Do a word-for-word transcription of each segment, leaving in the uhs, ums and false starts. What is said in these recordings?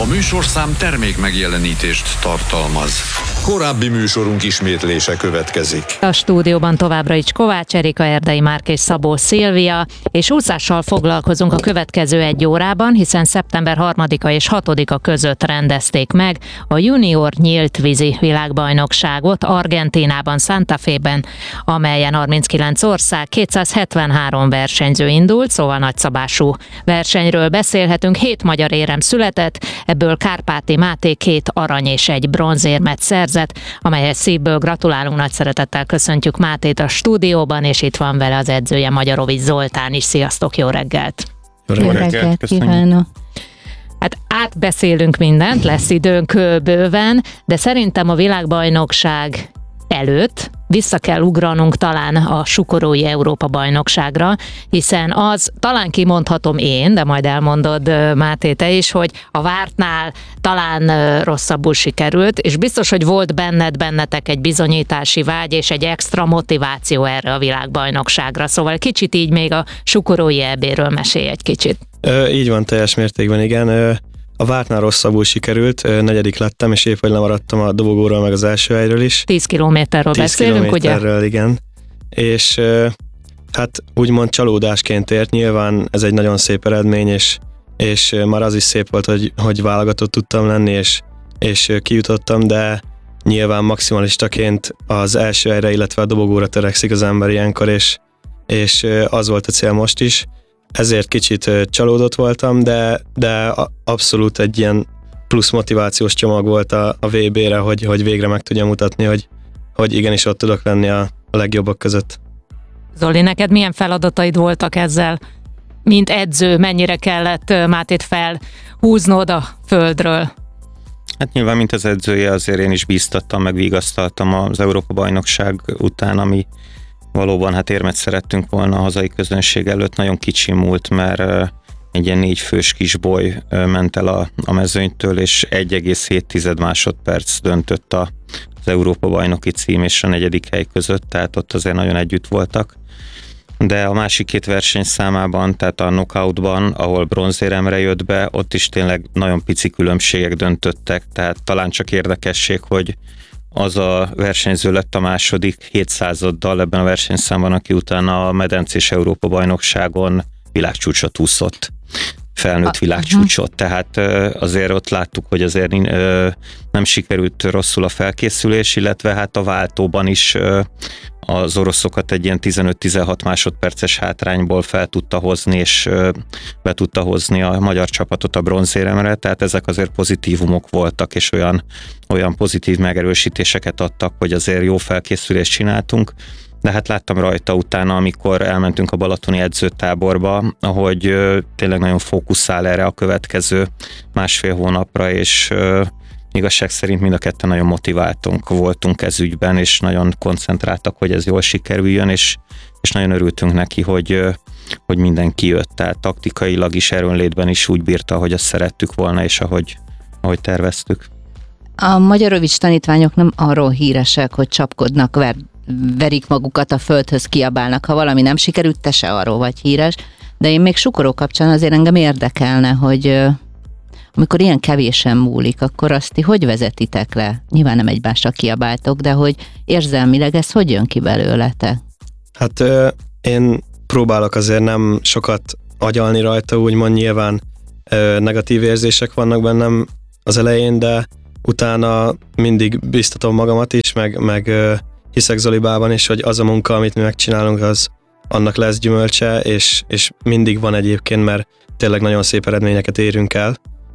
műsorszám termék megjelenítést tartalmaz. Korábbi műsorunk ismétlése következik. A stúdióban továbbra is Kovács Erika, Erdei Márk és Szabó Szilvia, és úszással foglalkozunk a következő egy órában, hiszen szeptember harmadika és hatodika között rendezték meg a junior nyílt vízi világbajnokságot Argentínában, Santa Fe-ben, amelyen harminckilenc ország, kétszázhetvenhárom versenyző indult, szóval nagyszabású versenyről beszélhetünk. Hét magyar érem született, ebből Kárpáti Máté két arany és egy bronzérmet szerzett, amelyhez szívből gratulálunk, nagy szeretettel köszöntjük Mátét a stúdióban, és itt van vele az edzője, Magyarovics Zoltán is. Sziasztok, jó reggelt! Jó reggelt kívánok! Hát átbeszélünk mindent, lesz időnk bőven, de szerintem a világbajnokság előtt vissza kell ugranunk talán a sukorói Európa-bajnokságra, hiszen az, talán kimondhatom én, de majd elmondod, Máté, te is, hogy a vártnál talán rosszabbul sikerült, és biztos, hogy volt benned, bennetek egy bizonyítási vágy és egy extra motiváció erre a világbajnokságra. Szóval kicsit így még a sukorói é béről mesélj egy kicsit. Ö, így van, teljes mértékben, igen. Ö, A vártnál rosszabbul sikerült, negyedik lettem, és épp hogy lemaradtam a dobogóról, meg az első helyről is. tíz kilométerről beszélünk, ugye? tíz kilométerről, igen. És hát úgymond csalódásként ért, nyilván ez egy nagyon szép eredmény, és, és már az is szép volt, hogy, hogy válogatott tudtam lenni, és, és kijutottam, de nyilván maximalistaként az első helyre, illetve a dobogóra törekszik az ember ilyenkor, és, és az volt a cél most is. Ezért kicsit csalódott voltam, de, de abszolút egy ilyen plusz motivációs csomag volt a, a vé bére, hogy, hogy végre meg tudjam mutatni, hogy, hogy igenis ott tudok lenni a, a legjobbak között. Zoli, neked milyen feladataid voltak ezzel? Mint edző, mennyire kellett Mátét felhúznod a földről? Hát nyilván, mint az edzője, azért én is bíztattam, meg vigasztaltam az Európa-bajnokság után, ami valóban hát érmet szerettünk volna a hazai közönség előtt, nagyon kicsi múlt, mert egy ilyen négy fős kisboly ment el a, a mezőnytől, és egy egész hét másodperc döntött a, az Európa-bajnoki cím és a negyedik hely között, tehát ott azért nagyon együtt voltak. De a másik két versenyszámában, tehát a knockoutban, ahol bronzéremre jött be, ott is tényleg nagyon pici különbségek döntöttek, tehát talán csak érdekesség, hogy az a versenyző lett a második hétszázaddal ebben a versenyszámban, aki utána a medencés Európa-bajnokságon világcsúcsot úszott, felnőtt világcsúcsot, tehát azért ott láttuk, hogy azért nem sikerült rosszul a felkészülés, illetve hát a váltóban is az oroszokat egy ilyen tizenöt-tizenhat másodperces hátrányból fel tudta hozni, és be tudta hozni a magyar csapatot a bronzéremre, tehát ezek azért pozitívumok voltak, és olyan, olyan pozitív megerősítéseket adtak, hogy azért jó felkészülést csináltunk. De hát láttam rajta utána, amikor elmentünk a balatoni edzőtáborba, ahogy tényleg nagyon fókuszál erre a következő másfél hónapra, és igazság szerint mind a ketten nagyon motiváltunk voltunk ez ügyben, és nagyon koncentráltak, hogy ez jól sikerüljön, és, és nagyon örültünk neki, hogy, hogy mindenki jött, tehát taktikailag is, erőnlétben is úgy bírta, hogy azt szerettük volna, és ahogy, ahogy terveztük. A Magyarovics tanítványok nem arról híresek, hogy csapkodnak, ver, verik magukat a földhöz, kiabálnak, ha valami nem sikerült, te se arról vagy híres, de én még sukoró kapcsán azért engem érdekelne, hogy amikor ilyen kevésen múlik, akkor azt ti hogy vezetitek le? Nyilván nem egymásra kiabáltok, de hogy érzelmileg ez hogy jön ki belőletek? Hát én próbálok azért nem sokat agyalni rajta, úgymond nyilván negatív érzések vannak bennem az elején, de utána mindig biztatom magamat is, meg, meg hiszek Zolibában is, hogy az a munka, amit mi megcsinálunk, az annak lesz gyümölcse, és, és mindig van egyébként, mert tényleg nagyon szép eredményeket érünk el,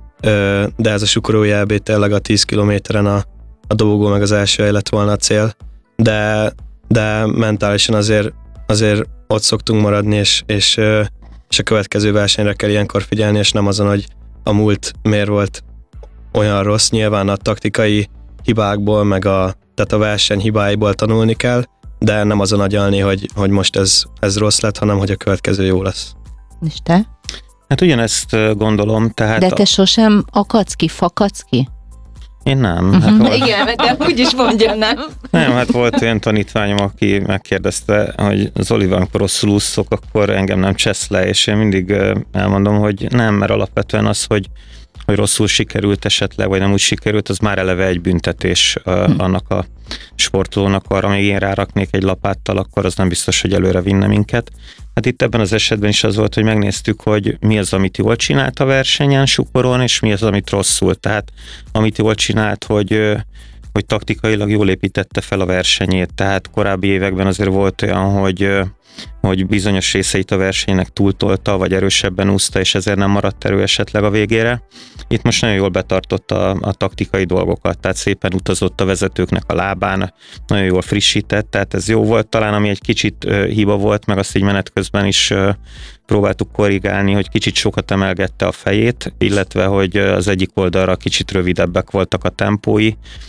de ez a sukorói é bé tényleg a tíz kilométeren a, a dobogó meg az első hely lett volna a cél, de, de mentálisan azért, azért ott szoktunk maradni, és, és, és a következő versenyre kell ilyenkor figyelni, és nem azon, hogy a múlt miért volt olyan rossz. Nyilván a taktikai hibákból, meg a, tehát a verseny hibáiból tanulni kell, de nem azon agyalni, hogy, hogy most ez, ez rossz lett, hanem hogy a következő jó lesz. És te? Hát ugyanezt gondolom, tehát... De te a... sosem akadsz ki, fakadsz ki? Én nem. Uh-huh. Hát volt... Igen, de úgy is mondja, nem? Nem, hát volt olyan tanítványom, aki megkérdezte, hogy Zolival, amikor rosszul úszok, akkor engem nem csesz le, és én mindig elmondom, hogy nem, mert alapvetően az, hogy hogy rosszul sikerült esetleg, vagy nem úgy sikerült, az már eleve egy büntetés hm. annak a sportolónak. Arra még én ráraknék egy lapáttal, akkor az nem biztos, hogy előre vinne minket. Hát itt ebben az esetben is az volt, hogy megnéztük, hogy mi az, amit jól csinált a versenyen Sukoron, és mi az, amit rosszul. Tehát amit jól csinált, hogy hogy taktikailag jól építette fel a versenyét, tehát korábbi években azért volt olyan, hogy, hogy bizonyos részeit a versenynek túltolta, vagy erősebben úszta, és ezért nem maradt erő esetleg a végére. Itt most nagyon jól betartotta a, a taktikai dolgokat, tehát szépen utazott a vezetőknek a lábán, nagyon jól frissített, tehát ez jó volt. Talán ami egy kicsit uh, hiba volt, meg azt így menet közben is uh, próbáltuk korrigálni, hogy kicsit sokat emelgette a fejét, illetve hogy az egyik oldalra kicsit rövidebbek voltak a tempói,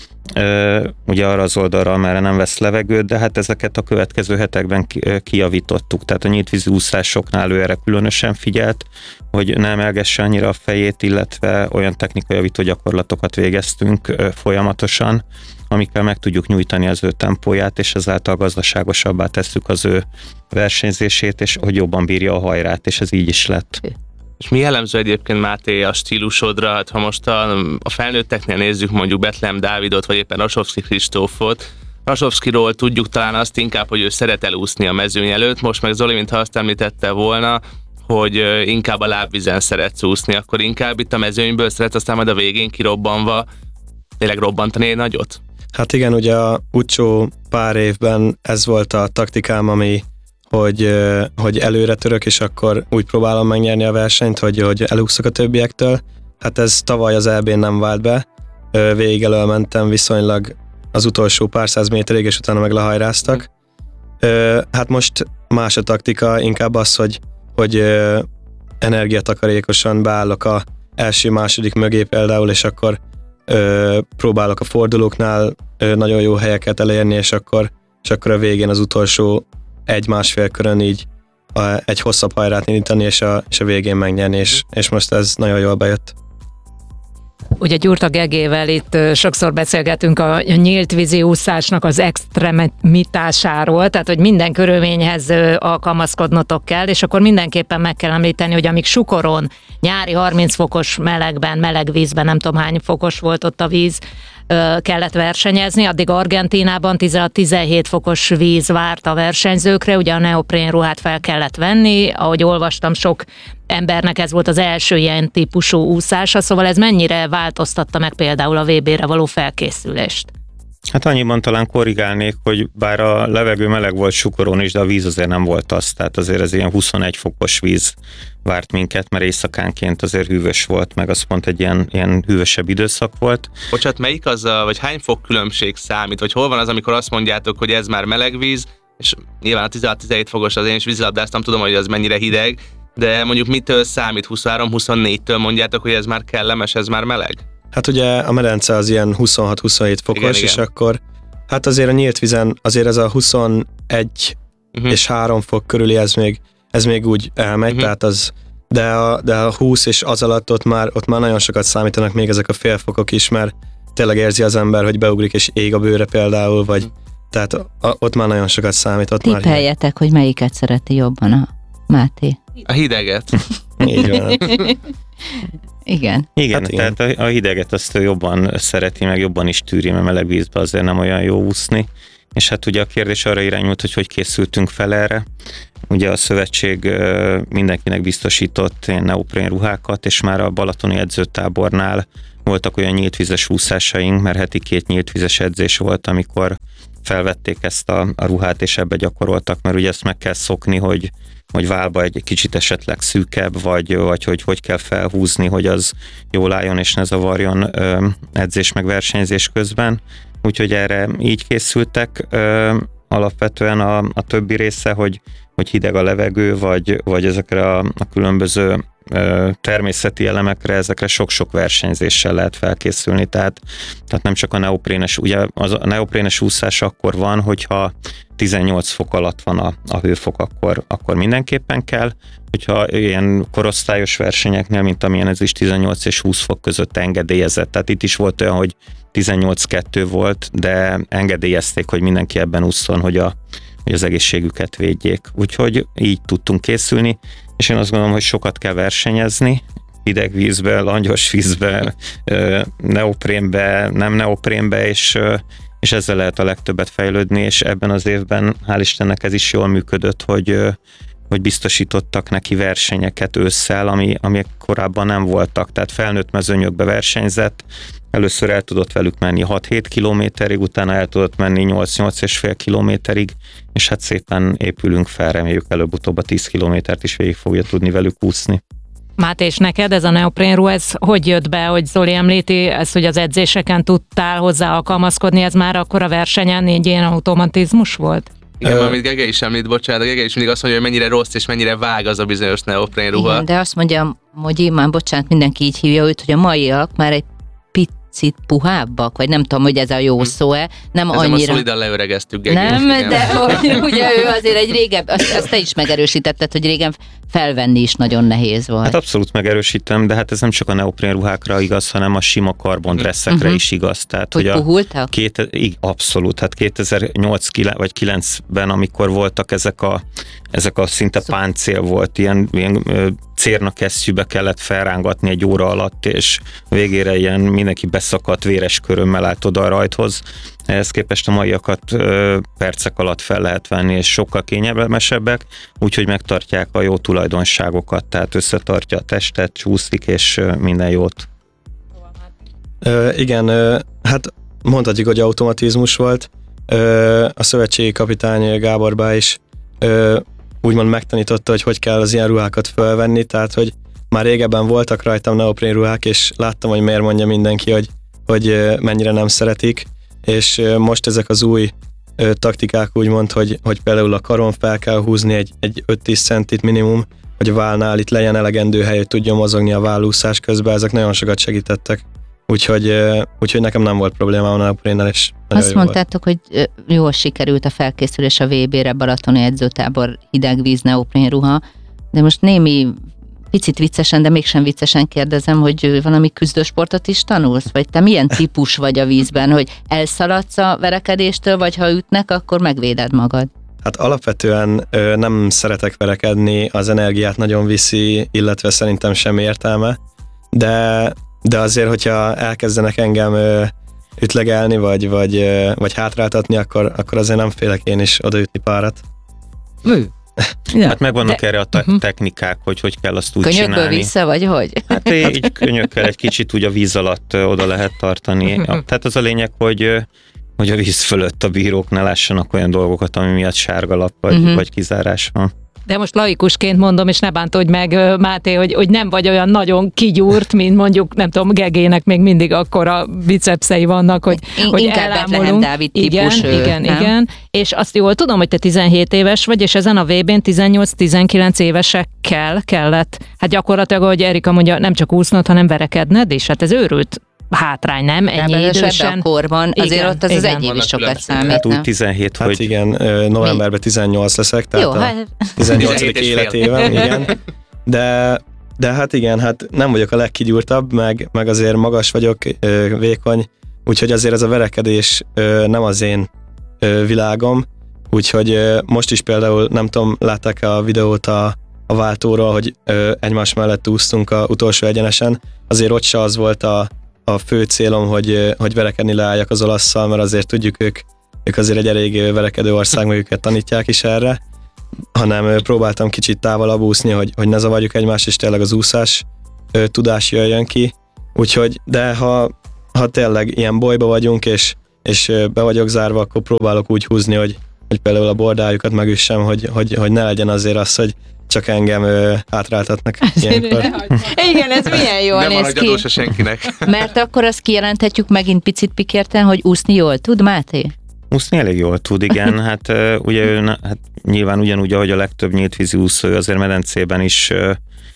Uh, ugye arra az oldalra, amerre nem vesz levegőt, de hát ezeket a következő hetekben kijavítottuk, tehát a nyíltvízi úszásoknál ő erre különösen figyelt, hogy ne emelgesse annyira a fejét, illetve olyan technikai javító gyakorlatokat végeztünk uh, folyamatosan, amikkel meg tudjuk nyújtani az ő tempóját, és ezáltal gazdaságosabbá tesszük az ő versenyzését, és hogy jobban bírja a hajrát, és ez így is lett. És mi jellemző egyébként, Máté, a stílusodra? Hát ha most a, a felnőtteknél nézzük mondjuk Betlehem Dávidot, vagy éppen Rasovszky Kristófot, Rasovszkyról tudjuk talán azt inkább, hogy ő szeret elúszni a mezőny előtt, most meg Zoli, mintha azt említette volna, hogy inkább a lábvízen szeretsz úszni, akkor inkább itt a mezőnyből szeret, aztán majd a végén kirobbanva tényleg robbantani egy nagyot? Hát igen, ugye a utcsó pár évben ez volt a taktikám, ami hogy, hogy előre török, és akkor úgy próbálom megnyerni a versenyt, hogy, hogy elúszok a többiektől. Hát ez tavaly az é bén nem vált be. Végig elől mentem viszonylag az utolsó pár száz méterig, és utána meg lehajráztak. Hát most más a taktika, inkább az, hogy, hogy energiatakarékosan beállok a első-második mögé például, és akkor próbálok a fordulóknál nagyon jó helyeket elérni, és akkor, és akkor a végén az utolsó egy-másfél körön így a, egy hosszabb hajrát indítani, és a, és a végén megnyerni, és, és most ez nagyon jól bejött. Ugye Gyurta Gegével itt sokszor beszélgetünk a nyílt vízi úszásnak az extremitásáról, tehát hogy minden körülményhez alkalmazkodnotok kell, és akkor mindenképpen meg kell említeni, hogy amíg Sukoron nyári harminc fokos melegben, meleg vízben, nem tudom hány fokos volt ott a víz, kellett versenyezni, addig Argentínában tizenhat-tizenhét fokos víz várt a versenyzőkre, ugye a neoprén ruhát fel kellett venni, ahogy olvastam, sok embernek ez volt az első ilyen típusú úszása, szóval ez mennyire változtatta meg például a vé bére való felkészülést? Hát annyiban talán korrigálnék, hogy bár a levegő meleg volt Sukoron is, de a víz azért nem volt az, tehát azért ez ilyen huszonegy fokos víz várt minket, mert éjszakánként azért hűvös volt, meg az pont egy ilyen, ilyen hűvösebb időszak volt. Bocsát, melyik az, a, vagy hány fok különbség számít, vagy hol van az, amikor azt mondjátok, hogy ez már meleg víz, és nyilván a tizenhat-tizenhét fokos, az én is vízilabdáztam, tudom, hogy az mennyire hideg, de mondjuk mitől számít, huszonhárom-huszonnégytől mondjátok, hogy ez már kellemes, ez már meleg? Hát ugye a medence az ilyen huszonhat-huszonhét fokos, igen, és igen. Akkor hát azért a nyílt vízen azért ez a huszonegy uh-huh. és három fok körüli, ez még, ez még úgy elmegy, uh-huh. tehát az, de a, de a húsz és az alatt ott már, ott már nagyon sokat számítanak még ezek a félfokok is, mert tényleg érzi az ember, hogy beugrik és ég a bőre például, vagy tehát a, ott már nagyon sokat számít. Ott tippeljetek, hogy melyiket szereti jobban a Máté? A hideget. Így van. Igen. Igen, hát igen. tehát a, a hideget azt ő jobban szereti, meg jobban is tűri, mert meleg vízben azért nem olyan jó úszni. És hát ugye a kérdés arra irányult, hogy hogy készültünk fel erre. Ugye a szövetség mindenkinek biztosított ilyen neoprén ruhákat, és már a balatoni edzőtábornál voltak olyan nyíltvizes úszásaink, mert heti két nyíltvizes edzés volt, amikor felvették ezt a, a ruhát, és ebbe gyakoroltak, mert ugye ezt meg kell szokni, hogy hogy válba egy kicsit esetleg szűkebb, vagy, vagy hogy hogy kell felhúzni, hogy az jól álljon és ne zavarjon ö, edzés meg versenyzés közben. Úgyhogy erre így készültek. Ö, alapvetően a, a többi része, hogy, hogy hideg a levegő, vagy, vagy ezekre a, a különböző ö, természeti elemekre, ezekre sok-sok versenyzéssel lehet felkészülni. Tehát, tehát nem csak a neoprénes, ugye az a neoprénes úszás akkor van, hogyha tizennyolc fok alatt van a, a hőfok, akkor, akkor mindenképpen kell. Hogyha ilyen korosztályos versenyeknél, mint amilyen ez is tizennyolc és húsz fok között engedélyezett. Tehát itt is volt olyan, hogy tizennyolc kettő volt, de engedélyezték, hogy mindenki ebben ússzon, hogy, a, hogy az egészségüket védjék. Úgyhogy így tudtunk készülni, és én azt gondolom, hogy sokat kell versenyezni, hideg vízbe, langyos vízbe, neoprénbe, nem neoprénbe, és, és ezzel lehet a legtöbbet fejlődni, és ebben az évben hál' Istennek ez is jól működött, hogy, hogy biztosítottak neki versenyeket ősszel, ami, ami korábban nem voltak, tehát felnőtt mezőnyökbe versenyzett, először el tudott velük menni hat-hét kilométerig, utána el tudott menni nyolc-nyolc és fél kilométerig, és hát szépen épülünk fel, reméljük előbb-utóbb a tíz kilométert is végig fogja tudni velük úszni. Máté, és neked ez a neoprénruha, ez hogy jött be, hogy Zoli említi, ez, hogy az edzéseken tudtál hozzá alkalmazkodni, ez már akkor a versenyen egy ilyen automatizmus volt? Igen, uh, amit Gege is említ, bocsánat, a Gege is mindig azt mondja, hogy mennyire rossz és mennyire vág az a bizonyos neoprénruha. Igen, de azt mondja, hogy már bocsánat, mindenki így hívja őt, hogy a maiak már egy picit puhábbak, vagy nem tudom, hogy ez a jó szó-e, nem Ezzel annyira. Most szolidan leöregeztük Gegét. Nem, igen. de hogy, ugye ő azért egy régebb, azt, azt te is megerősítetted, hogy régen felvenni is nagyon nehéz volt. Hát abszolút megerősítem, de hát ez nem csak a neoprénruhákra igaz, hanem a sima karbondresszekre uh-huh. is igaz. Tehát, hogy, hogy a puhultak? Két, így, abszolút, hát kétezer-nyolc vagy kilencben, amikor voltak ezek a, ezek a szinte páncél volt, ilyen, ilyen cérnakesztyűbe kellett felrángatni egy óra alatt, és végére ilyen mindenki beszakadt véres körömmel állt oda a rajthoz. Ehhez képest a maiakat ö, percek alatt fel lehet venni, és sokkal kényelmesebbek, úgyhogy megtartják a jó tulajdonságokat, tehát összetartja a testet, csúszik, és ö, minden jót. Ö, igen, ö, hát mondhatjuk, hogy automatizmus volt. Ö, a szövetségi kapitány Gábor Bá is ö, úgymond megtanította, hogy hogy kell az ilyen ruhákat fölvenni, tehát hogy már régebben voltak rajtam neoprén ruhák, és láttam, hogy miért mondja mindenki, hogy, hogy mennyire nem szeretik, és most ezek az új ö, taktikák úgymond, hogy, hogy például a karon fel kell húzni egy, egy öt-tíz centit minimum, hogy a válnál itt legyen elegendő hely, hogy tudjon mozogni a vállúszás közben, ezek nagyon sokat segítettek. Úgyhogy, ö, úgyhogy nekem nem volt problémám a neoprénnel, és azt mondtátok, volt. Hogy jól sikerült a felkészülés a vé bére, balatoni edzőtábor, hidegvíz, neoprén ruha, de most némi picit viccesen, de mégsem viccesen kérdezem, hogy valami küzdősportot is tanulsz? Vagy te milyen típus vagy a vízben, hogy elszaladsz a verekedéstől, vagy ha ütnek, akkor megvéded magad? Hát alapvetően ö, nem szeretek verekedni, az energiát nagyon viszi, illetve szerintem sem értelme, de, de azért, hogyha elkezdenek engem ö, ütlegelni, vagy, vagy, ö, vagy hátráltatni, akkor, akkor azért nem félek én is odaütni párat. Mű. Ja. Hát megvannak de, erre a te- uh-huh. technikák, hogy hogy kell azt úgy Könyökből csinálni. vissza, vagy hogy? Hát így könyökkel egy kicsit úgy a víz alatt oda lehet tartani. Tehát az a lényeg, hogy, hogy a víz fölött a bírók ne lássanak olyan dolgokat, ami miatt sárgalap vagy, uh-huh. vagy kizárás van. De most laikusként mondom, és ne bántodj meg, Máté, hogy, hogy nem vagy olyan nagyon kigyúrt, mint mondjuk, nem tudom, Gegének még mindig akkora bicepszei vannak, hogy, In- hogy inkább Bethlehem Dávid típus. Igen, ő, igen, nem? igen. És azt jól tudom, hogy te tizenhét éves vagy, és ezen a vé bén tizennyolc-tizenkilenc évesekkel kellett, hát gyakorlatilag, ahogy Erika mondja, nem csak úsznod, hanem verekedned, és hát ez őrült hátrány, nem? Ennyi idősen. A korban, azért igen, ott az igen. az egy év is sokat számít. Hát úgy nem? tizenhét, Hát hogy... igen, novemberben tizennyolc leszek, tehát Jó, a hát... tizennyolcadik életévem, igen. De, de hát igen, hát nem vagyok a legkigyúrtabb, meg, meg azért magas vagyok, vékony, úgyhogy azért ez a verekedés nem az én világom, úgyhogy most is például, nem tudom, látták a videót a, a váltóról, hogy egymás mellett úsztunk a utolsó egyenesen, azért ott se az volt a a fő célom, hogy, hogy verekedni leálljak az olasszal, mert azért tudjuk, ők, ők azért egy elég verekedő ország, meg őket tanítják is erre, hanem próbáltam kicsit távolabb úszni, hogy, hogy ne zavarjuk egymást, és tényleg az úszás ö, tudás jöjjön ki. Úgyhogy, de ha, ha tényleg ilyen bolyba vagyunk, és, és be vagyok zárva, akkor próbálok úgy húzni, hogy, hogy például a bordájukat megüssem, hogy, hogy, hogy ne legyen azért az, hogy csak engem ö, hátráltatnak ilyenkor. Igen, ez milyen jól nem néz ki. Nem se senkinek. Mert akkor azt kijelenthetjük megint picit pikérten, hogy úszni jól tud, Máté? Úszni elég jól tud, igen. Hát uh, ugye ő, hát nyilván ugyanúgy, ahogy a legtöbb nyíltvízi úszó, azért medencében is uh,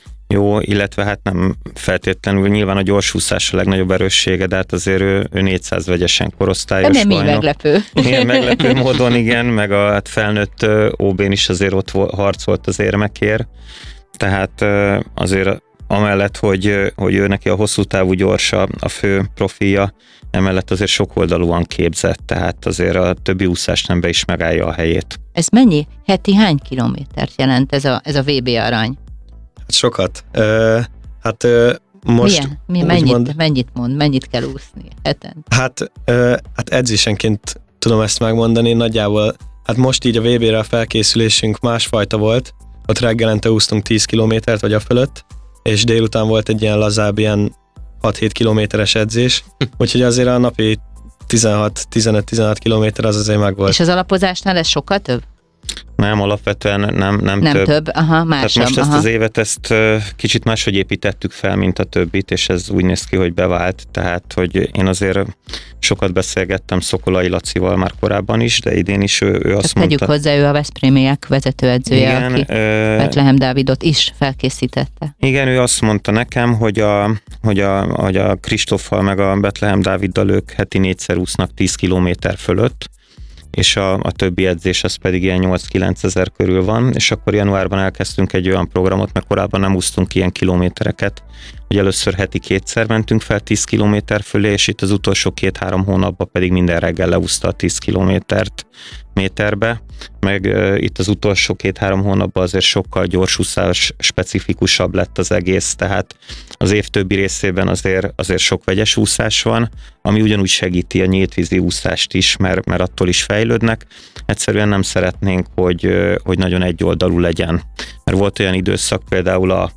jó, illetve hát nem feltétlenül, nyilván a gyorsúszás a legnagyobb erőssége, de hát azért ő, ő négyszáz vegyesen korosztályos nem bajnok. így meglepő. Igen, meglepő módon, igen, meg a hát felnőtt ó bén is azért ott harcolt az érmekért, tehát azért amellett, hogy, hogy ő neki a hosszú távú gyorsa a fő profilja, emellett azért sokoldalúan képzett, tehát azért a többi úszás nembe is megállja a helyét. Ez mennyi? Heti hány kilométert jelent ez a, ez a vé bé arany? Hát sokat. Ö, Hát ö, most Milyen? Mi, úgy mennyit, mond, mennyit mond, mennyit kell úszni heten? hát, ö, hát edzésenként tudom ezt megmondani, nagyjából, hát most így a vé bére a felkészülésünk másfajta volt, ott reggelente úsztunk tíz kilométert vagy a fölött, és délután volt egy ilyen lazább, ilyen hat-hét kilométeres edzés, úgyhogy azért a napi tizenhat-tizenöt-tizenhat kilométer az azért megvolt. És az alapozásnál ez sokkal több? Nem, alapvetően nem, nem, Nem több. több, aha, másabb. Tehát most aha. ezt az évet ezt ö, kicsit máshogy építettük fel, mint a többit, és ez úgy néz ki, hogy bevált. Tehát, hogy én azért sokat beszélgettem Szokolai Lacival már korábban is, de idén is ő, ő azt Ezt tegyük mondta. hozzá, ő a veszprémiek vezetőedzője, Igen, aki ö, Betlehem Dávidot is felkészítette. igen, ő azt mondta nekem, hogy a, hogy a, hogy a Kristóffal meg a Betlehem Dáviddal ők heti négyszer úsznak tíz kilométer fölött, és a, a többi edzés az pedig ilyen nyolc-kilenc ezer körül van, és akkor januárban elkezdtünk egy olyan programot, mert korábban nem úsztunk ilyen kilométereket, hogy először heti kétszer mentünk fel tíz kilométer fölé, és itt az utolsó két-három hónapban pedig minden reggel leúszta a tíz kilométert méterbe, meg uh, itt az utolsó két-három hónapban azért sokkal gyorsúszás specifikusabb lett az egész, tehát az év többi részében azért, azért sok vegyes úszás van, ami ugyanúgy segíti a nyíltvízi úszást is, mert, mert attól is fejlődnek. Egyszerűen nem szeretnénk, hogy, hogy nagyon egyoldalú legyen. Mert volt olyan időszak például a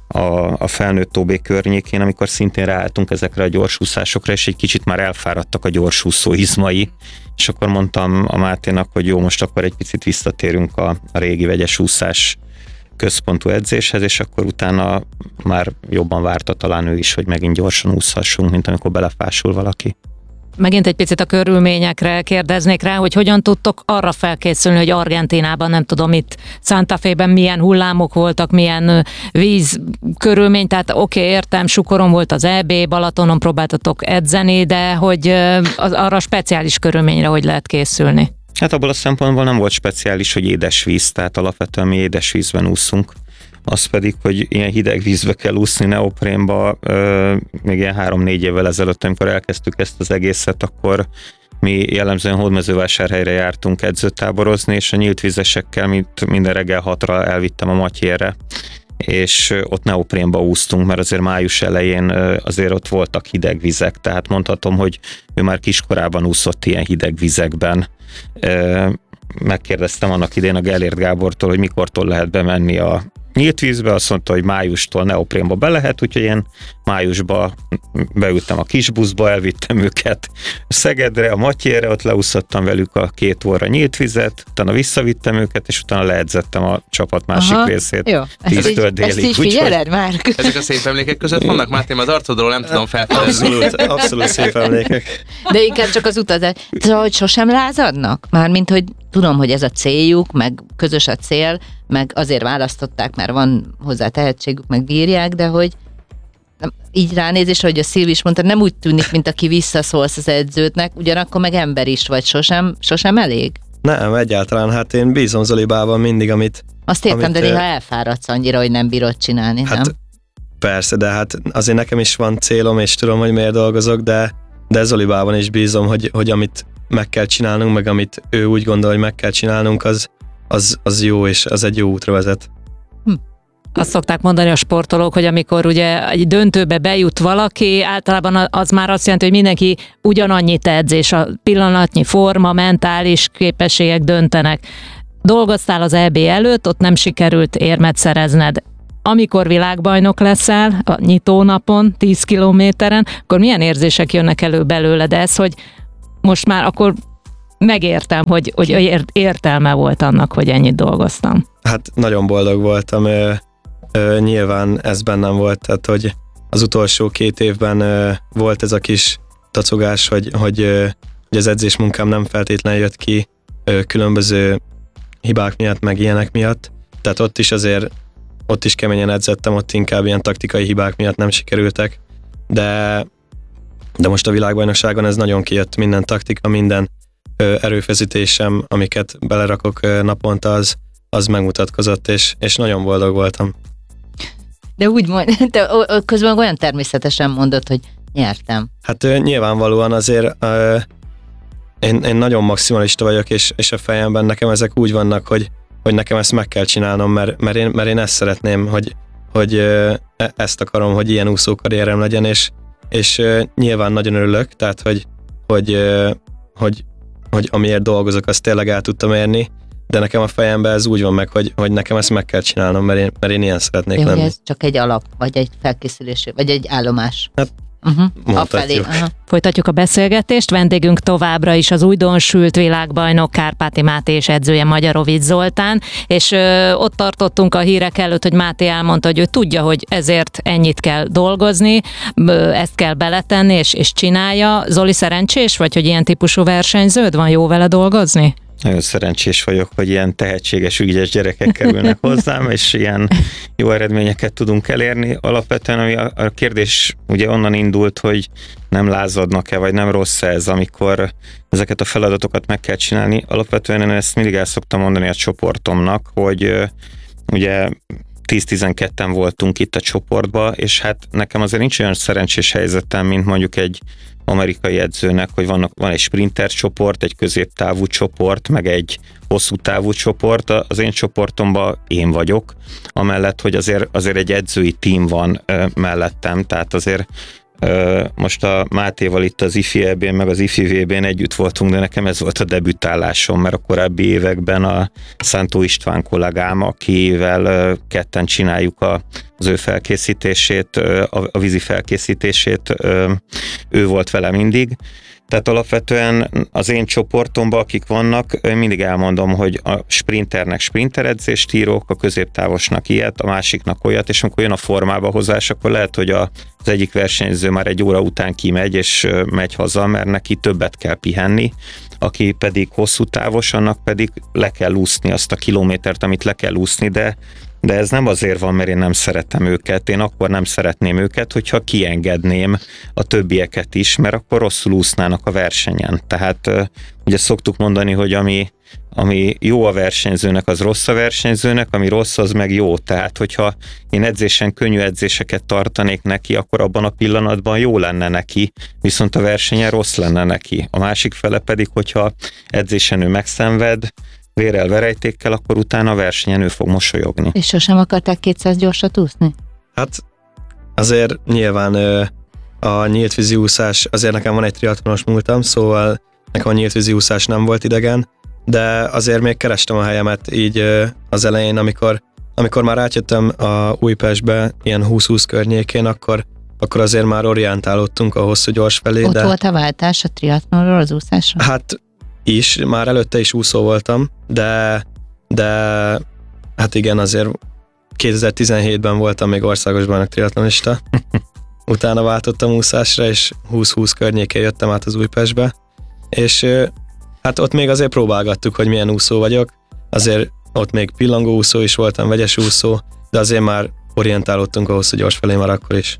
a, a felnőtt ó bé környékén, amikor szintén ráálltunk ezekre a gyorsúszásokra, és egy kicsit már elfáradtak a gyorsúszó izmai, és akkor mondtam a Máténak, hogy jó, most akkor egy picit visszatérünk a, a régi vegyes úszás központú edzéshez, és akkor utána már jobban várta talán ő is, hogy megint gyorsan úszhassunk, mint amikor belefásul valaki. Megint egy picit a körülményekre kérdeznék rá, hogy hogyan tudtok arra felkészülni, hogy Argentínában, nem tudom, itt Santa Fe-ben milyen hullámok voltak, milyen víz körülmény, tehát oké, okay, értem, Sukoron volt az é bé, Balatonon próbáltatok edzeni, de hogy az, arra speciális körülményre hogy lehet készülni? Hát abból a szempontból nem volt speciális, hogy édesvíz, tehát alapvetően mi édesvízben úszunk. Az pedig, hogy ilyen hideg vízbe kell úszni neoprénba, euh, még ilyen három-négy évvel ezelőtt, amikor elkezdtük ezt az egészet, akkor mi jellemzően Hódmezővásárhelyre jártunk edzőtáborozni, és a nyílt vízesekkel mint minden reggel hatra elvittem a Matyérre, és ott neoprénba úsztunk, mert azért május elején azért ott voltak hideg vizek, tehát mondhatom, hogy ő már kiskorában úszott ilyen hideg vizekben. Megkérdeztem annak idén a Gellért Gábortól, hogy mikortól lehet bemenni a nyílt vízbe, azt mondta, hogy májustól neoprénba be lehet, úgyhogy én májusba beültem a kis buszba, elvittem őket Szegedre, a Matyérre, ott leúszottam velük a két óra nyílt vizet, utána visszavittem őket, és utána leedzettem a csapat másik Aha, részét. jó. tíztől délig. Ezt így figyeled már? Ezek a szép emlékek között vannak, Máté, az arcodról nem tudom felfedezni. Abszolút, abszolút szép emlékek. De inkább csak az utazás. Szóval, hogy sosem lázadnak? Mármint, hogy tudom, hogy ez a céljuk, meg közös a cél, meg azért választották, mert van hozzá tehetségük, meg bírják, de hogy nem, így ránézésre, hogy a Szilvi is mondta, nem úgy tűnik, mint aki visszaszólsz az edződnek, ugyanakkor meg ember is vagy, sosem, sosem elég? Nem, egyáltalán, hát én bízom Zolibában mindig, amit... Azt értem, amit, de néha elfáradsz annyira, hogy nem bírod csinálni, hát, nem? Persze, de hát azért nekem is van célom, és tudom, hogy miért dolgozok, de, de Zolibában is bízom, hogy, hogy amit meg kell csinálnunk, meg amit ő úgy gondol, hogy meg kell csinálnunk, az, az, az jó, és az egy jó útra vezet. Hm. Azt szokták mondani a sportolók, hogy amikor ugye egy döntőbe bejut valaki, általában az már azt jelenti, hogy mindenki ugyanannyit edz, és a pillanatnyi forma, mentális képességek döntenek. Dolgoztál az é bé előtt, ott nem sikerült érmet szerezned. Amikor világbajnok leszel a nyitónapon, tíz kilométeren, akkor milyen érzések jönnek elő belőled? Ez, hogy most már akkor megértem, hogy, hogy értelme volt annak, hogy ennyit dolgoztam. Hát nagyon boldog voltam, ö, ö, nyilván ez bennem volt, tehát hogy az utolsó két évben ö, volt ez a kis tacogás, hogy, hogy, ö, hogy az edzésmunkám nem feltétlenül jött ki ö, különböző hibák miatt, meg ilyenek miatt, tehát ott is azért, ott is keményen edzettem, ott inkább ilyen taktikai hibák miatt nem sikerültek, de, de most a világbajnokságon ez nagyon kijött, minden taktika, minden ö, erőfeszítésem, amiket belerakok ö, naponta, az, az megmutatkozott, és, és nagyon boldog voltam. De úgy mond, te közben olyan természetesen mondod, hogy nyertem. Hát ö, nyilvánvalóan azért ö, én, én nagyon maximalista vagyok, és, és a fejemben nekem ezek úgy vannak, hogy, hogy nekem ezt meg kell csinálnom, mert, mert, én, mert én ezt szeretném, hogy, hogy e- ezt akarom, hogy ilyen úszókarrierem legyen, és, és nyilván nagyon örülök, tehát hogy, hogy, hogy, hogy amiért dolgozok, azt tényleg el tudtam érni, de nekem a fejemben ez úgy van meg, hogy, hogy nekem ezt meg kell csinálnom, mert én, mert én ilyen szeretnék Jó, lenni. ez csak egy alap, vagy egy felkészülés, vagy egy állomás. Hát, uh-huh. mondhatjuk. Aha. Folytatjuk a beszélgetést, vendégünk továbbra is az újdonsült világbajnok Kárpáti Máté és edzője Magyarovics Zoltán, és ö, ott tartottunk a hírek előtt, hogy Máté elmondta, hogy ő tudja, hogy ezért ennyit kell dolgozni, ö, ezt kell beletenni, és, és csinálja. Zoli, szerencsés vagy, hogy ilyen típusú versenyződ van, jó vele dolgozni? Nagyon szerencsés vagyok, hogy ilyen tehetséges, ügyes gyerekek kerülnek hozzám, és ilyen jó eredményeket tudunk elérni. Alapvetően ami a, a kérdés ugye onnan indult, hogy nem lázadnak-e, vagy nem rossz ez, amikor ezeket a feladatokat meg kell csinálni. Alapvetően én ezt mindig el szoktam mondani a csoportomnak, hogy ugye tíz-tizenketten voltunk itt a csoportban, és hát nekem azért nincs olyan szerencsés helyzetem, mint mondjuk egy amerikai edzőnek, hogy vannak, van egy sprinter csoport, egy középtávú csoport, meg egy hosszú távú csoport. Az én csoportomban én vagyok, amellett, hogy azért, azért egy edzői tím van ö, mellettem, tehát azért ö, most a Mátéval itt az ifi é bén, meg az ifi vé bén együtt voltunk, de nekem ez volt a debütálásom, mert a korábbi években a Szántó István kollégám, akivel ö, ketten csináljuk a az ő felkészítését, a, a vízi felkészítését, ő volt vele mindig. Tehát alapvetően az én csoportomban, akik vannak, mindig elmondom, hogy a sprinternek sprinteredzést írok, a középtávosnak ilyet, a másiknak olyat, és amikor jön a formába hozás, akkor lehet, hogy a, az egyik versenyző már egy óra után kimegy, és megy haza, mert neki többet kell pihenni, aki pedig hosszú távos, annak pedig le kell úszni azt a kilométert, amit le kell úszni, de De ez nem azért van, mert én nem szeretem őket, én akkor nem szeretném őket, hogyha kiengedném a többieket is, mert akkor rosszul úsznának a versenyen. Tehát ugye szoktuk mondani, hogy ami, ami jó a versenyzőnek, az rossz a versenyzőnek, ami rossz, az meg jó. Tehát, hogyha én edzésen könnyű edzéseket tartanék neki, akkor abban a pillanatban jó lenne neki, viszont a versenyen rossz lenne neki. A másik fele pedig, hogyha edzésen ő megszenved, vérrel, verejtékkel, akkor utána a versenyen ő fog mosolyogni. És sosem akarták kétszáz gyorsat úszni? Hát azért nyilván a nyíltvízi úszás, azért nekem van egy triatlonos múltam, szóval nekem a nyíltvízi úszás nem volt idegen, de azért még kerestem a helyemet így az elején, amikor, amikor már átjöttem a Újpestbe, ilyen húsz-húsz környékén, akkor, akkor azért már orientálódtunk a hosszú gyors felé. Ott de... volt a váltás a triatlonról az úszásra? Hát is, már előtte is úszó voltam, de, de hát igen, azért kétezer-tizenhétben voltam még országos bajnok triatlonista. Utána váltottam úszásra, és húsz-húsz környékén jöttem át az Újpestbe, és hát ott még azért próbálgattuk, hogy milyen úszó vagyok, azért ott még pillangó úszó is voltam, vegyes úszó, de azért már orientálódtunk a hosszú gyors felé már akkor is.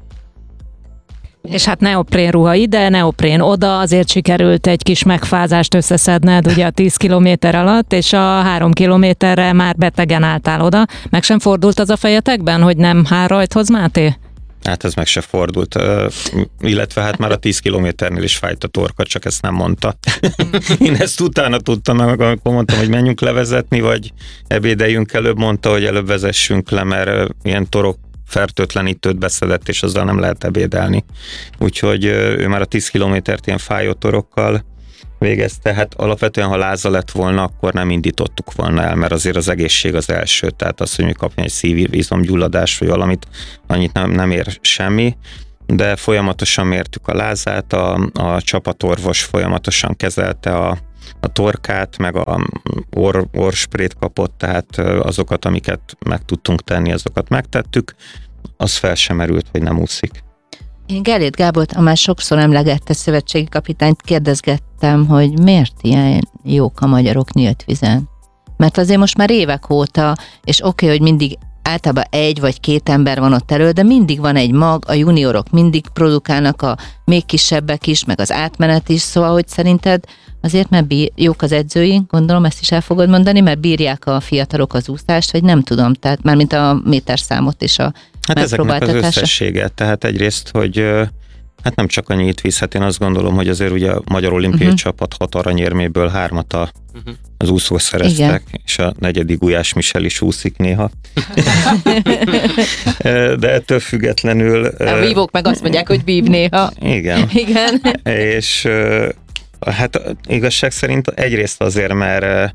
És hát neoprén ruha ide, neoprén oda, azért sikerült egy kis megfázást összeszedned ugye a tíz kilométer alatt, és a három kilométerre már betegen álltál oda. Meg sem fordult az a fejetekben, hogy nem hár rajthoz, Máté? Hát ez meg se fordult, uh, illetve hát már a tíz kilométernél is fájt a torka, csak ezt nem mondta. Én ezt utána tudtam, meg amikor mondtam, hogy menjünk levezetni, vagy ebédeljünk előbb, mondta, hogy előbb vezessünk le, mert uh, ilyen torok fertőtlenítőt beszedett, és azzal nem lehet ebédelni. Úgyhogy uh, ő már a tíz kilométert ilyen fájó torokkal végezte. Hát alapvetően, ha láza lett volna, akkor nem indítottuk volna el, mert azért az egészség az első, tehát az, hogy mi kapjon egy szívizomgyulladás, vagy valamit, annyit nem, nem ér semmi, de folyamatosan mértük a lázát, a, a csapatorvos folyamatosan kezelte a, a torkát, meg a orr, orrsprét kapott, tehát azokat, amiket meg tudtunk tenni, azokat megtettük, az fel sem merült, hogy nem úszik. Én Gellért Gábort, a már sokszor emlegette szövetségi kapitányt, kérdezgettem, hogy miért ilyen jók a magyarok nyílt vizen. Mert azért most már évek óta, és oké, okay, hogy mindig általában egy vagy két ember van ott elő, de mindig van egy mag, a juniorok mindig produkálnak, a még kisebbek is, meg az átmenet is, szóval, hogy szerinted azért, mert bír, jók az edzői, gondolom ezt is el fogod mondani, mert bírják a fiatalok az úszást, vagy nem tudom, tehát mármint a méterszámot és a Hát ezeknek az összessége, tehát egyrészt, hogy hát Hát nem csak a nyílt víz, hát én azt gondolom, hogy azért ugye a Magyar Olimpiai uh-huh. Csapat hat aranyérméből hármat a, uh-huh. az úszók szereztek, igen. És a negyedik Gulyás Michel is úszik néha. De ettől függetlenül... A vívók meg azt mondják, hogy vív néha. Igen. Igen. És hát igazság szerint egyrészt azért, mert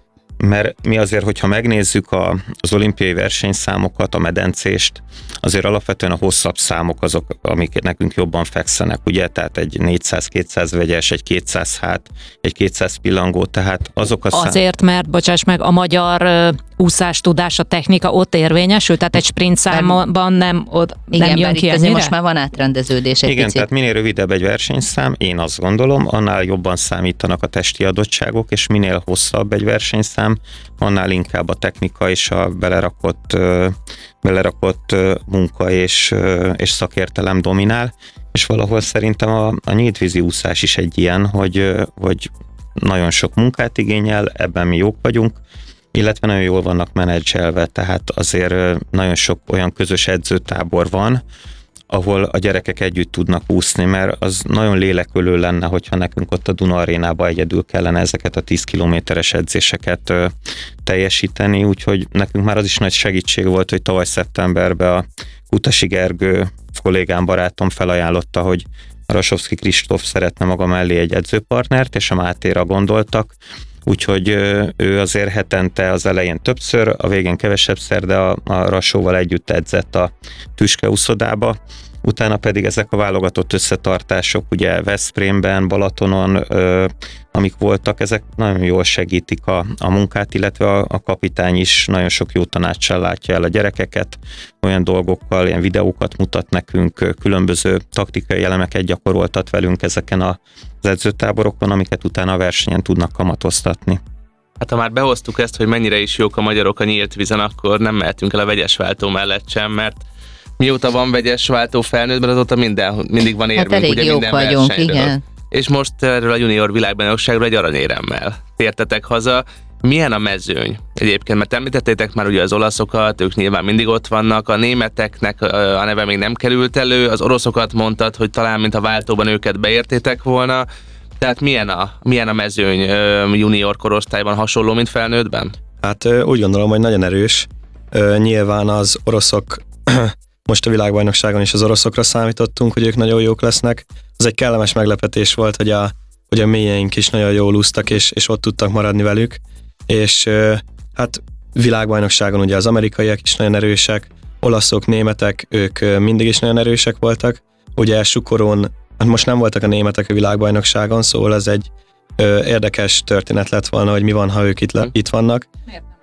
mert mi azért, hogyha megnézzük a, az olimpiai versenyszámokat, a medencést, azért alapvetően a hosszabb számok azok, amik nekünk jobban fekszenek, ugye, tehát egy négyszáz-kétszáz vegyes, egy kétszáz hát, egy kétszáz pillangó, tehát azok a szám... Azért, mert, bocsáss meg, a magyar uh, úszás tudás, a technika ott érvényesül, tehát egy sprint számban nem, ott igen, nem jön ki ennyire? Most már van átrendeződés egy igen, picit. Tehát minél rövidebb egy versenyszám, én azt gondolom, annál jobban számítanak a testi adottságok, és minél hosszabb egy versenyszám, annál inkább a technika és a belerakott, belerakott munka és, és szakértelem dominál, és valahol szerintem a, a nyíltvízi úszás is egy ilyen, hogy, hogy nagyon sok munkát igényel, ebben mi jók vagyunk, illetve nagyon jól vannak menedzselve, tehát azért nagyon sok olyan közös edzőtábor van, ahol a gyerekek együtt tudnak úszni, mert az nagyon lélekölő lenne, hogyha nekünk ott a Duna Arénába egyedül kellene ezeket a tíz kilométeres edzéseket ö, teljesíteni, úgyhogy nekünk már az is nagy segítség volt, hogy tavaly szeptemberben a Kutasi Gergő kollégám, barátom felajánlotta, hogy Rasovszky Kristóf szeretne maga mellé egy edzőpartnert, és a Mátéra gondoltak, úgyhogy ő azért hetente az elején többször, a végén kevesebbszer, de a, a Rasóval együtt edzett a Tüske úszodába, utána pedig ezek a válogatott összetartások, ugye Veszprémben, Balatonon, ö, amik voltak, ezek nagyon jól segítik a, a munkát, illetve a, a kapitány is nagyon sok jó tanácssal látja el a gyerekeket, olyan dolgokkal, ilyen videókat mutat nekünk, különböző taktikai elemeket gyakoroltat velünk ezeken az edzőtáborokon, amiket utána a versenyen tudnak kamatoztatni. Hát ha már behoztuk ezt, hogy mennyire is jók a magyarok a nyílt vízen, akkor nem mehetünk el a vegyes váltó mellett sem, mert mióta van vegyes váltó felnőttben, azóta minden, mindig van érvünk, hát elég ugye jók minden vagyunk, versenyről. igen. És most erről a junior világbajnokságról egy aranyéremmel tértetek haza. Milyen a mezőny egyébként? Mert említettétek már ugye az olaszokat, ők nyilván mindig ott vannak, a németeknek a neve még nem került elő, az oroszokat mondtad, hogy talán mint a váltóban őket beértétek volna. Tehát milyen a, milyen a mezőny junior korosztályban, hasonló, mint felnőttben? Hát úgy gondolom, hogy nagyon erős. Nyilván az oroszok, most a világbajnokságon is az oroszokra számítottunk, hogy ők nagyon jók lesznek. Az egy kellemes meglepetés volt, hogy a, hogy a mélyeink is nagyon jól úsztak, és, és ott tudtak maradni velük. És hát világbajnokságon ugye az amerikaiak is nagyon erősek, olaszok, németek, ők mindig is nagyon erősek voltak. Ugye Sukoron, hát most nem voltak a németek a világbajnokságon, szóval ez egy ö, érdekes történet lett volna, hogy mi van, ha ők itt, le, itt vannak. Miért nem?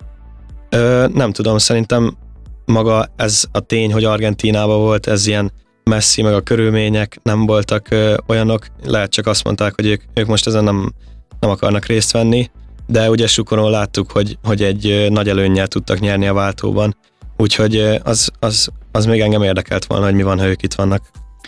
Ö, nem tudom, szerintem maga ez a tény, hogy Argentínában volt, ez ilyen messzi, meg a körülmények nem voltak ö, olyanok, lehet csak azt mondták, hogy ők, ők most ezen nem, nem akarnak részt venni, de ugye Sukoron láttuk, hogy, hogy egy ö, nagy előnnyel tudtak nyerni a váltóban, úgyhogy ö, az, az, az még engem érdekelt volna, hogy mi van, ha ők itt vannak.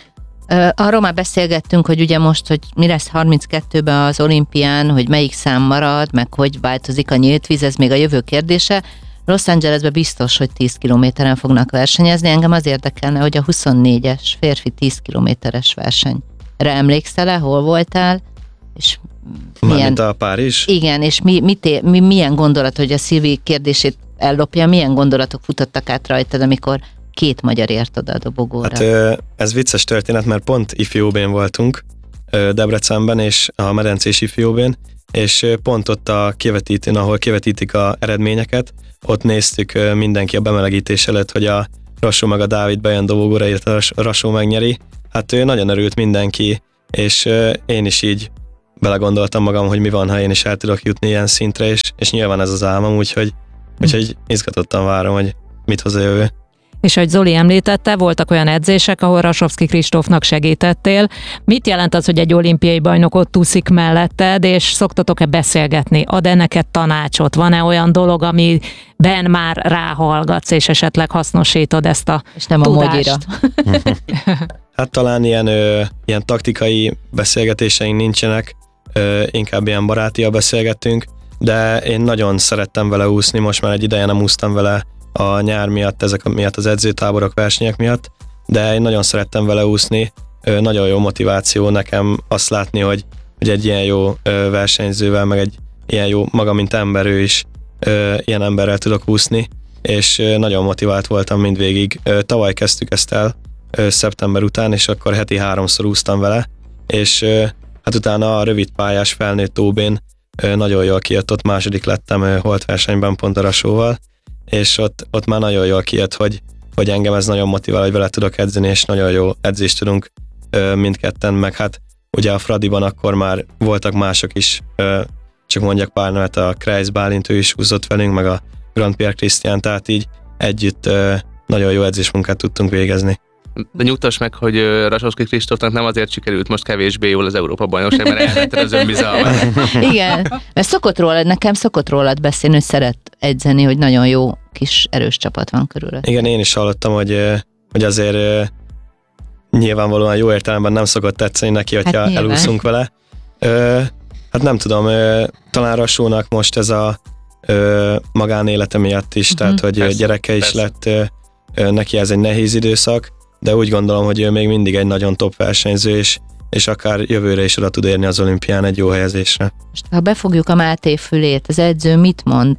Arról már beszélgettünk, hogy ugye most, hogy mi lesz harminckettőben az olimpián, hogy melyik szám marad, meg hogy változik a nyílt víz, ez még a jövő kérdése. Los Angelesben biztos, hogy tíz kilométeren fognak versenyezni. Engem az érdekelne, hogy a huszonnégyes férfi tíz kilométeres versenyre emlékszel-e, hol voltál? És milyen... Mármint a Párizs? Igen, és mi, mit, mi, milyen gondolat, hogy a Szilvi kérdését ellopja, milyen gondolatok futottak át rajtad, amikor két magyar ért oda a dobogóra? Hát ez vicces történet, mert pont ifjóbén voltunk Debrecenben, és a medencés ifjóbén, és pont ott a kivetítőn, ahol kivetítik a eredményeket, ott néztük mindenki a bemelegítés előtt, hogy a Rasó meg a Dávid bejön dobogóra, illetve a Rasó megnyeri. Hát nagyon örült mindenki, és én is így belegondoltam magam, hogy mi van, ha én is el tudok jutni ilyen szintre, és, és nyilván ez az álmom, úgyhogy, úgyhogy izgatottan várom, hogy mit hoz a jövő. És ahogy Zoli említette, voltak olyan edzések, ahol Rasovszky Kristófnak segítettél. Mit jelent az, hogy egy olimpiai bajnok ott úszik melletted, és szoktatok-e beszélgetni? Ad-e neked tanácsot? Van-e olyan dolog, amiben már ráhallgatsz, és esetleg hasznosítod ezt a és nem tudást? a mogyira. Hát talán ilyen, ö, ilyen taktikai beszélgetéseink nincsenek, ö, inkább ilyen barátian beszélgetünk, de én nagyon szerettem vele úszni, most már egy ideje nem úsztam vele a nyár miatt, ezek miatt az edzőtáborok, versenyek miatt, de én nagyon szerettem vele úszni, nagyon jó motiváció nekem azt látni, hogy, hogy egy ilyen jó versenyzővel, meg egy ilyen jó, maga mint ember, ő is ilyen emberrel tudok úszni, és nagyon motivált voltam mindvégig. Tavaly kezdtük ezt el, szeptember után, és akkor heti háromszor úsztam vele, és hát utána a rövid pályás felnőtt ó bén nagyon jól kijött, ott második lettem holt versenyben pont a Rasóval, és ott, ott már nagyon jól kijött, hogy, hogy engem ez nagyon motivál, hogy vele tudok edzeni, és nagyon jó edzést tudunk mindketten, meg hát ugye a Fradiban akkor már voltak mások is, csak mondjak pár nevet, a Kreis Bálint, ő is úszott velünk, meg a Grand Pierre Christian, tehát így együtt nagyon jó edzésmunkát tudtunk végezni. De nyugtass meg, hogy Rasovszky Kristófnak nem azért sikerült most kevésbé jól az Európa-bajnokság, mert elvetted az önbizalmat. Igen, mert szokott rólad, nekem szokott rólad beszélni, hogy szeret edzeni, hogy nagyon jó kis erős csapat van körül. Igen, én is hallottam, hogy, hogy azért nyilvánvalóan jó értelemben nem szokott tetszeni neki, hogyha hát elúszunk vele. Hát nem tudom, talán Rasónak most ez a magánélete miatt is, uh-huh. tehát hogy persze, gyereke is persze. lett, neki ez egy nehéz időszak, de úgy gondolom, hogy ő még mindig egy nagyon top versenyző, és, és akár jövőre is oda tud érni az olimpián egy jó helyezésre. Most, ha befogjuk a Máté fülét, az edző mit mond?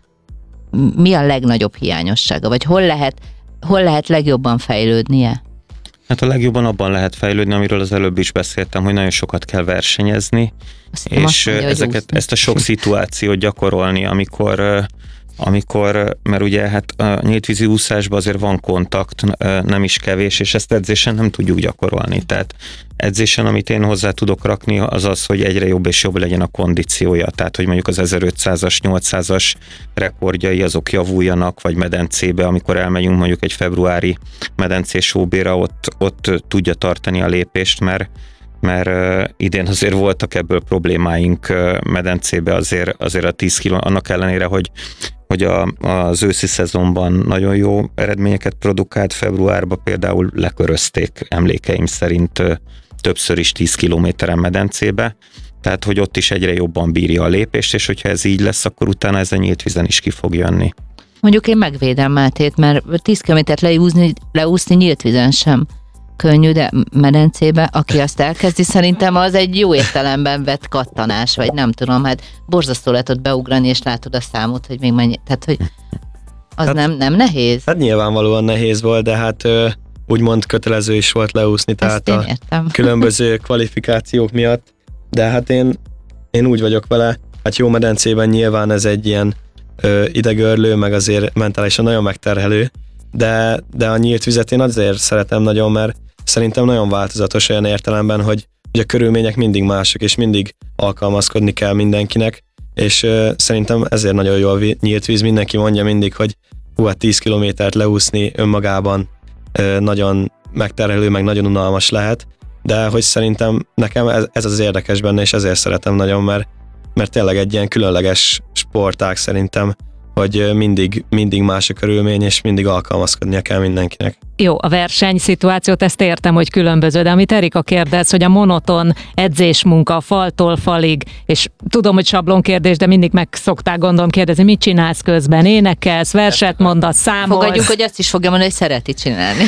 Mi a legnagyobb hiányossága? Vagy hol lehet, hol lehet legjobban fejlődnie? Hát a legjobban abban lehet fejlődni, amiről az előbb is beszéltem, hogy nagyon sokat kell versenyezni, azt és mondja, ezeket, ezt a sok szituációt gyakorolni, amikor, amikor, mert ugye hát a nyíltvízi úszásban azért van kontakt, nem is kevés, és ezt edzésen nem tudjuk gyakorolni. Tehát edzésen, amit én hozzá tudok rakni, az az, hogy egyre jobb és jobb legyen a kondíciója. Tehát, hogy mondjuk az ezerötszázas, nyolcszázas rekordjai azok javuljanak, vagy medencébe, amikor elmegyünk mondjuk egy februári medencés ó béra, ott, ott tudja tartani a lépést, mert mert uh, idén azért voltak ebből problémáink uh, medencébe, azért, azért a tíz kiló, annak ellenére, hogy, hogy a, az őszi szezonban nagyon jó eredményeket produkált, februárban például lekörözték emlékeim szerint uh, többször is tíz kilométeren medencébe, tehát hogy ott is egyre jobban bírja a lépést, és hogyha ez így lesz, akkor utána ez a nyílt vízen is ki fog jönni. Mondjuk én megvédem Mátét, mert tíz kilométert leúszni, leúszni nyílt vízen sem könnyű, de medencébe, aki azt elkezdi, szerintem az egy jó értelemben vett kattanás, vagy nem tudom, hát borzasztó lehet ott beugrani, és látod a számot, hogy még mennyi, tehát hogy az hát, nem, nem nehéz? Hát nyilvánvalóan nehéz volt, de hát ö, úgymond kötelező is volt leúszni, tehát a értem. különböző kvalifikációk miatt, de hát én, én úgy vagyok vele, hát jó medencében nyilván ez egy ilyen ö, idegörlő, meg azért mentálisan nagyon megterhelő, de, de a nyílt vizet én azért szeretem nagyon, mert szerintem nagyon változatos olyan értelemben, hogy, hogy a körülmények mindig mások, és mindig alkalmazkodni kell mindenkinek, és uh, szerintem ezért nagyon jó a nyílt víz. Mindenki mondja mindig, hogy hú, hát tíz kilométert leúszni önmagában uh, nagyon megterhelő, meg nagyon unalmas lehet, de hogy szerintem nekem ez, ez az érdekes benne, és ezért szeretem nagyon, mert, mert tényleg egy ilyen különleges sportág szerintem, hogy mindig, mindig más a körülmény, és mindig alkalmazkodnia kell mindenkinek. Jó, a versenyszituációt ezt értem, hogy különböző, de amit Erika kérdez, hogy a monoton edzésmunka faltól falig, és tudom, hogy sablonkérdés, de mindig meg szokták gondolom kérdezni, mit csinálsz közben, énekelsz, verset mondasz, számolsz. Fogadjuk, hogy azt is fogja mondani, hogy szereti csinálni.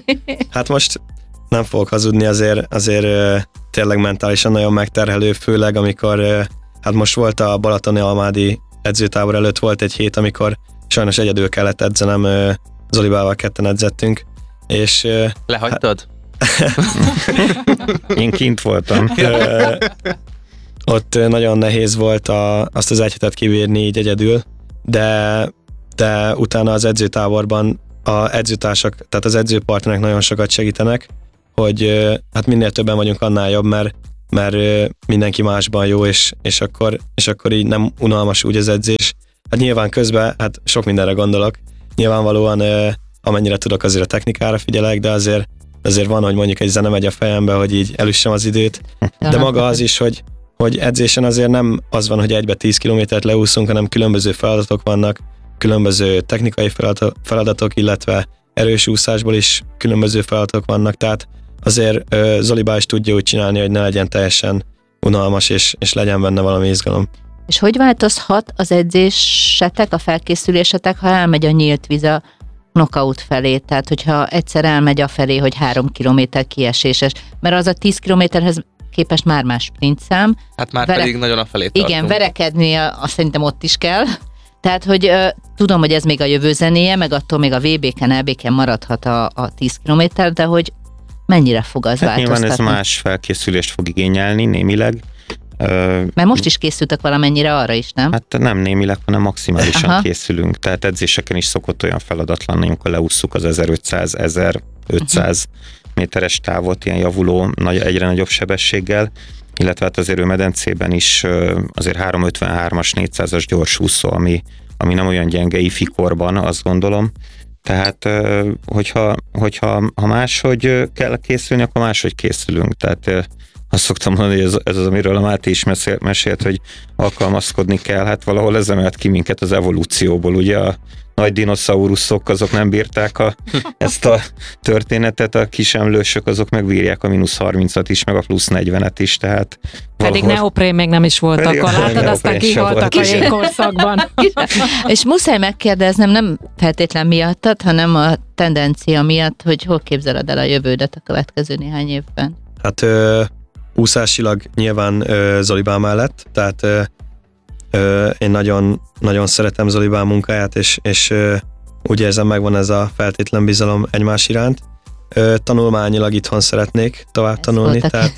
Hát most nem fogok hazudni, azért, azért tényleg mentálisan nagyon megterhelő, főleg amikor, hát most volt a balatoni almádi edzőtábor előtt volt egy hét, amikor sajnos egyedül kellett edzenem, Zolibával ketten edzettünk, és... Lehagytad? Én kint voltam. Ott nagyon nehéz volt a, azt az egy hetet kibírni így egyedül, de, de utána az edzőtáborban a edzőtársak, tehát az edzőpartnerek nagyon sokat segítenek, hogy hát minél többen vagyunk, annál jobb, mert mert mindenki másban jó, és, és, akkor, és akkor így nem unalmas úgy az edzés. Hát nyilván közben, hát sok mindenre gondolok. Nyilvánvalóan amennyire tudok, azért a technikára figyelek, de azért, azért van, hogy mondjuk egy zene megy a fejembe, hogy így elüssem az időt. De maga az is, hogy, hogy edzésen azért nem az van, hogy egybe tíz kilométert leúszunk, hanem különböző feladatok vannak, különböző technikai feladatok, illetve erős úszásból is különböző feladatok vannak, tehát azért uh, Zolibá is tudja úgy csinálni, hogy ne legyen teljesen unalmas, és, és legyen benne valami izgalom. És hogy változhat az edzésetek, a felkészülésetek, ha elmegy a nyílt víz a knockout felé, tehát hogyha egyszer elmegy afelé, hogy három kilométer kieséses, mert az a tíz kilométerhez képest már más sprintszám. Hát már Vere... pedig nagyon afelé tartunk. Igen, verekedni azt szerintem ott is kell. Tehát, hogy uh, tudom, hogy ez még a jövő zenéje, meg attól még a vé bé-ken, el bé-ken maradhat a, a tíz kilométer, de hogy mennyire fog az hát változtatni? Nyilván ez más felkészülést fog igényelni némileg. Mert most is készültek valamennyire arra is, nem? Hát nem némileg, hanem maximálisan Aha. készülünk. Tehát edzéseken is szokott olyan feladat lenni, amikor leússzuk az ezerötszáz-ezerötszáz uh-huh. méteres távot ilyen javuló, nagy, egyre nagyobb sebességgel, illetve hát azért ő medencében is azért háromszázötvenhármas, négyszázas gyorsúszó, ami, ami nem olyan gyenge ifikorban, azt gondolom. Tehát, hogyha, hogyha ha máshogy kell készülni, akkor máshogy készülünk. Tehát azt szoktam mondani, hogy ez, ez az, amiről a Máté is mesélt, mesélt, hogy alkalmazkodni kell. Hát valahol ez emelt ki minket az evolúcióból. Ugye a nagy dinoszauruszok azok nem bírták a, ezt a történetet, a kis emlősök azok megbírják a mínusz harmincat is, meg a plusz negyvenet is, tehát pedig valahol... neoprén még nem is voltak, Pedig akkor látod, aztán kihaltak a jégkorszakban. És muszáj megkérdeznem, nem feltétlen miattad, hanem a tendencia miatt, hogy hol képzeled el a jövődet a következő néhány évben? Hát ö, úszásilag nyilván ö, Zolibán mellett, tehát ö, ö, én nagyon, nagyon szeretem Zolibán munkáját, és, és ö, úgy érzem, megvan ez a feltétlen bizalom egymás iránt. Ö, tanulmányilag itthon szeretnék tovább Ez tanulni, voltak. tehát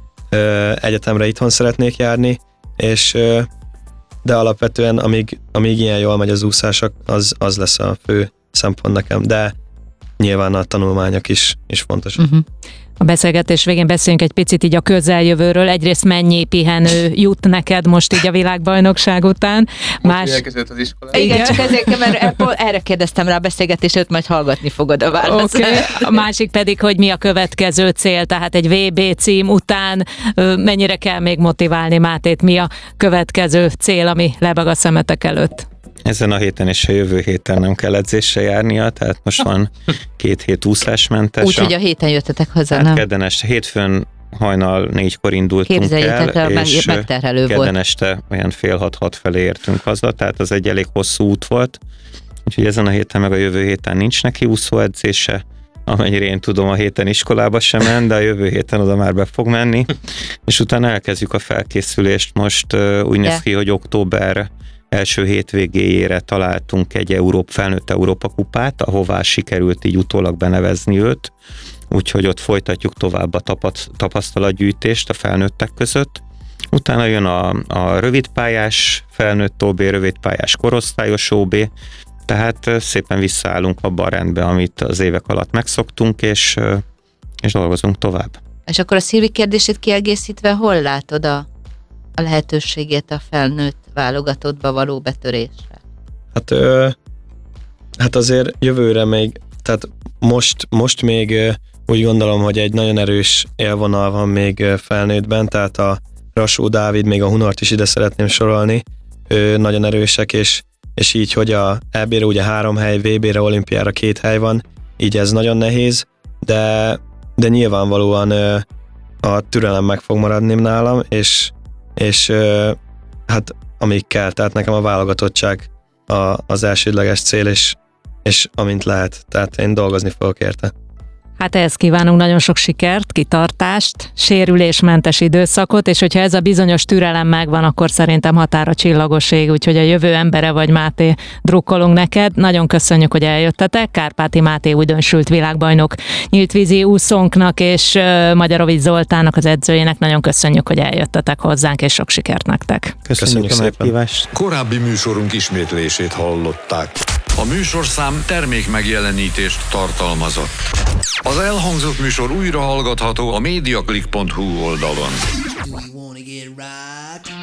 ö, egyetemre itthon szeretnék járni, és ö, de alapvetően amíg, amíg ilyen jól megy az úszás, az, az lesz a fő szempont nekem, de nyilván a tanulmányok is, is fontos. Uh-huh. A beszélgetés végén beszéljünk egy picit így a közeljövőről. Egyrészt mennyi pihenő jut neked most így a világbajnokság után? Más... Elkezdődött az iskola. Igen, Igen. csak ezért, mert erre kérdeztem rá a beszélgetés előtt, majd hallgatni fogod a választ. Okay. A másik pedig, hogy mi a következő cél, tehát egy vé bé cím után ö, mennyire kell még motiválni Mátét, mi a következő cél, ami lebeg a szemetek előtt? Ezen a héten és a jövő héten nem kell edzésre járnia, tehát most van két hét úszásmentes. Úgyhogy a héten jöttetek haza, hát nem? kedden este, hétfőn hajnal négykor indultunk Képzeljétek el, el, és megterhelő kedden volt. este olyan fél hat-hat felé értünk haza, tehát az egy elég hosszú út volt. Úgyhogy ezen a héten meg a jövő héten nincs neki úszóedzése, amennyire én tudom, a héten iskolába sem ment, de a jövő héten oda már be fog menni, és utána elkezdjük a felkészülést. Most uh, úgy néz ki, hogy október első hétvégéjére találtunk egy Európa, felnőtt Európa kupát, ahová sikerült így utólag benevezni őt, úgyhogy ott folytatjuk tovább a tapasztalatgyűjtést a felnőttek között. Utána jön a, a rövidpályás felnőtt ó bé, rövidpályás korosztályos ó bé, tehát szépen visszaállunk abba a rendbe, amit az évek alatt megszoktunk, és, és dolgozunk tovább. És akkor a Szilvi kérdését kiegészítve, hol látod a, a lehetőségét a felnőtt válogatottba való betörésre? Hát, ö, hát azért jövőre még, tehát most, most még ö, úgy gondolom, hogy egy nagyon erős élvonal van még ö, felnőttben, tehát a Rasó Dávid, még a Hunort is ide szeretném sorolni, ö, nagyon erősek, és, és így, hogy a é bé-re ugye három hely, vé bé-re, olimpiára két hely van, így ez nagyon nehéz, de, de nyilvánvalóan ö, a türelem meg fog maradni nálam, és, és ö, hát amíg kell, tehát nekem a válogatottság a, az elsődleges cél, és, és amint lehet, tehát én dolgozni fogok érte. Hát ehhez kívánunk nagyon sok sikert, kitartást, sérülésmentes időszakot, és hogyha ez a bizonyos türelem megvan, akkor szerintem határa csillagos ég, úgyhogy a jövő embere vagy, Máté, drukkolunk neked. Nagyon köszönjük, hogy eljöttetek. Kárpáti Máté újdonsült világbajnok, nyíltvízi úszónknak és uh, Magyarovics Zoltánnak, az edzőjének nagyon köszönjük, hogy eljöttetek hozzánk, és sok sikert nektek. Köszönjük, Köszönjük a szépen. meghívást. Korábbi műsorunk ismétlését hallották. A műsorszám termék megjelenítést tartalmazott. Az elhangzott műsor újra hallgatható a mediaclick pont hu oldalon. Do you wanna get right?